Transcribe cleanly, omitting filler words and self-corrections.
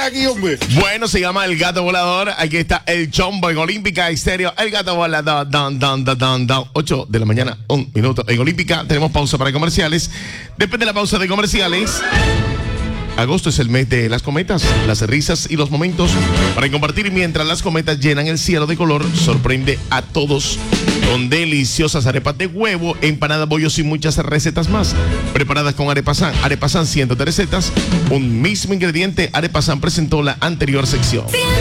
está aquí, hombre? Bueno, se llama El Gato Volador. Aquí está el Chombo en Olímpica Estéreo. El Gato Volador. 8 de la mañana, 1 minuto. En Olímpica tenemos pausa para comerciales. Después de la pausa de comerciales, agosto es el mes de las cometas, las risas y los momentos para compartir mientras las cometas llenan el cielo de color. Sorprende a todos con deliciosas arepas de huevo, empanadas, bollos y muchas recetas más. Preparadas con Arepasan. Arepasan, cientos de recetas, un mismo ingrediente. Arepasan presentó la anterior sección.